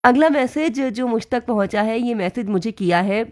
अगला मैसेज जो मुझ तक पहुंचा है, ये मैसेज मुझे किया है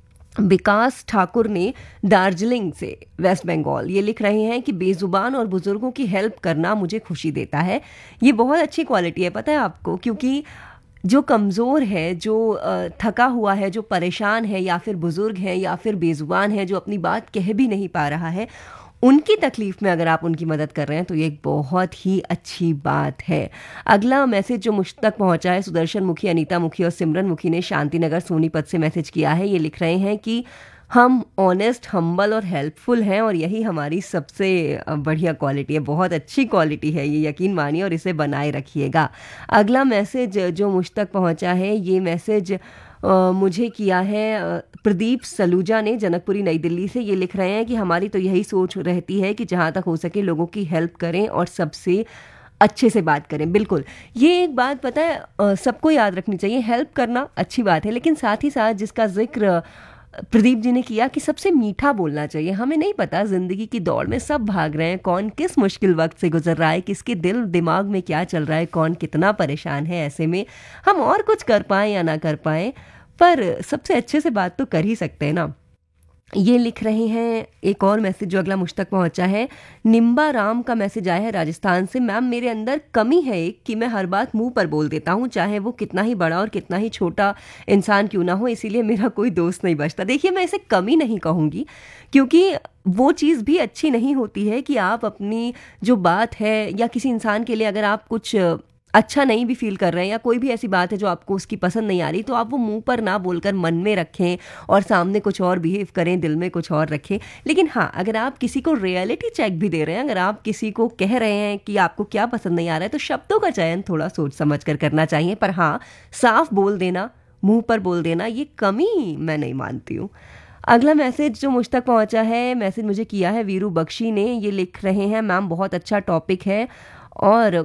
विकास ठाकुर ने दार्जिलिंग से, वेस्ट बंगाल। ये लिख रहे हैं कि बेजुबान और बुजुर्गों की हेल्प करना मुझे खुशी देता है। ये बहुत अच्छी क्वालिटी है, पता है आपको, क्योंकि जो कमज़ोर है, जो थका हुआ है, जो परेशान है, या फिर बुजुर्ग है, या फिर बेजुबान है, जो अपनी बात कह भी नहीं पा रहा है, उनकी तकलीफ में अगर आप उनकी मदद कर रहे हैं तो ये एक बहुत ही अच्छी बात है। अगला मैसेज जो मुझ तक पहुंचा है, सुदर्शन मुखी, अनीता मुखी और सिमरन मुखी ने शांति नगर सोनीपत से मैसेज किया है। ये लिख रहे हैं कि हम ऑनेस्ट, हम्बल और हेल्पफुल हैं और यही हमारी सबसे बढ़िया क्वालिटी है। बहुत अच्छी क्वालिटी है ये, यकीन मानिए, और इसे बनाए रखिएगा। अगला मैसेज जो मुझ तक पहुंचा है, ये मैसेज मुझे किया है प्रदीप सलूजा ने, जनकपुरी, नई दिल्ली से। ये लिख रहे हैं कि हमारी तो यही सोच रहती है कि जहाँ तक हो सके लोगों की हेल्प करें और सबसे अच्छे से बात करें। बिल्कुल, ये एक बात पता है सबको याद रखनी चाहिए, हेल्प करना अच्छी बात है, लेकिन साथ ही साथ जिसका जिक्र प्रदीप जी ने किया कि सबसे मीठा बोलना चाहिए। हमें नहीं पता, जिंदगी की दौड़ में सब भाग रहे हैं, कौन किस मुश्किल वक्त से गुजर रहा है, किसके दिल दिमाग में क्या चल रहा है, कौन कितना परेशान है। ऐसे में हम और कुछ कर पाएं या ना कर पाएं, पर सबसे अच्छे से बात तो कर ही सकते हैं ना। ये लिख रहे हैं, एक और मैसेज जो अगला मुझ तक पहुंचा है, निम्बा राम का मैसेज आया है राजस्थान से। मैम, मेरे अंदर कमी है एक कि मैं हर बात मुंह पर बोल देता हूं, चाहे वो कितना ही बड़ा और कितना ही छोटा इंसान क्यों ना हो, इसीलिए मेरा कोई दोस्त नहीं बचता। देखिए, मैं इसे कमी नहीं कहूंगी, क्योंकि वो चीज़ भी अच्छी नहीं होती है कि आप अपनी जो बात है, या किसी इंसान के लिए अगर आप कुछ अच्छा नहीं भी फील कर रहे हैं, या कोई भी ऐसी बात है जो आपको उसकी पसंद नहीं आ रही, तो आप वो मुंह पर ना बोलकर मन में रखें और सामने कुछ और बिहेव करें, दिल में कुछ और रखें। लेकिन हाँ, अगर आप किसी को रियलिटी चेक भी दे रहे हैं, अगर आप किसी को कह रहे हैं कि आपको क्या पसंद नहीं आ रहा है, तो शब्दों का चयन थोड़ा सोच समझ कर करना चाहिए। पर हाँ, साफ बोल देना, मुंह पर बोल देना, ये कमी मैं नहीं मानती हूँ। अगला मैसेज जो मुझ तक पहुंचा है, मैसेज मुझे किया है वीरू बख्शी ने। ये लिख रहे हैं, मैम बहुत अच्छा टॉपिक है और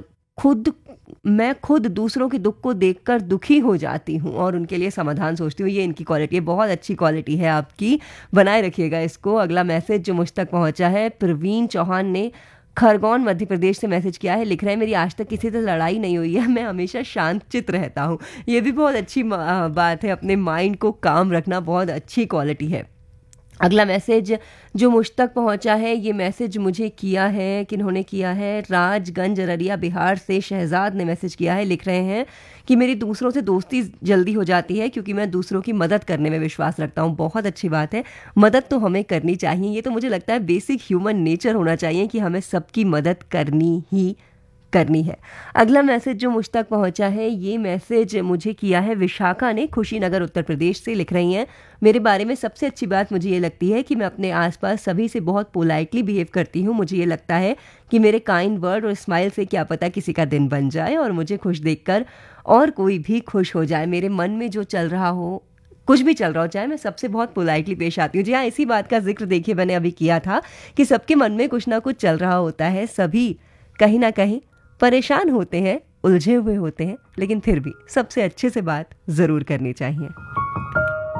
मैं खुद दूसरों के दुख को देखकर दुखी हो जाती हूँ और उनके लिए समाधान सोचती हूँ। ये इनकी क्वालिटी है, बहुत अच्छी क्वालिटी है आपकी, बनाए रखिएगा इसको। अगला मैसेज जो मुझ तक पहुँचा है, प्रवीण चौहान ने खरगोन मध्य प्रदेश से मैसेज किया है। लिख रहे हैं, मेरी आज तक किसी से लड़ाई नहीं हुई है, मैं हमेशा शांत चित्त रहता हूँ। ये भी बहुत अच्छी बात है, अपने माइंड को काम रखना बहुत अच्छी क्वालिटी है। अगला मैसेज जो मुझ तक पहुंचा है, ये मैसेज मुझे किया है, किन्होंने किया है, राजगंज अररिया बिहार से शहजाद ने मैसेज किया है। लिख रहे हैं कि मेरी दूसरों से दोस्ती जल्दी हो जाती है क्योंकि मैं दूसरों की मदद करने में विश्वास रखता हूँ। बहुत अच्छी बात है, मदद तो हमें करनी चाहिए। ये तो मुझे लगता है बेसिक ह्यूमन नेचर होना चाहिए कि हमें सबकी मदद करनी ही करनी है। अगला मैसेज जो मुझ तक पहुंचा है, ये मैसेज मुझे किया है विशाखा ने, खुशीनगर उत्तर प्रदेश से। लिख रही हैं, मेरे बारे में सबसे अच्छी बात मुझे ये लगती है कि मैं अपने आसपास सभी से बहुत पोलाइटली बिहेव करती हूँ। मुझे ये लगता है कि मेरे काइंड वर्ड और स्माइल से क्या पता किसी का दिन बन जाए और मुझे खुश देखकर और कोई भी खुश हो जाए। मेरे मन में जो चल रहा हो, कुछ भी चल रहा हो, चाहे, मैं सबसे बहुत पोलाइटली पेश आती हूँ। जी हाँ, इसी बात का जिक्र देखिए मैंने अभी किया था कि सबके मन में कुछ ना कुछ चल रहा होता है, सभी कहीं ना कहीं परेशान होते हैं, उलझे हुए होते हैं, लेकिन फिर भी सबसे अच्छे से बात ज़रूर करनी चाहिए।